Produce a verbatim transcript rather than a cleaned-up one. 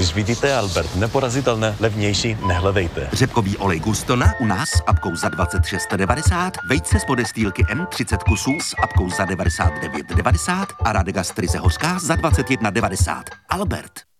Když vidíte Albert, neporazitelné, levnější, nehledejte. Řepkový olej Gustona u nás s apkou za dvacet šest devadesát, vejce z podestýlky M třicet kusů s apkou za devadesát devět devadesát a Radegastry ze hořká za dvacet jedna devadesát. Albert.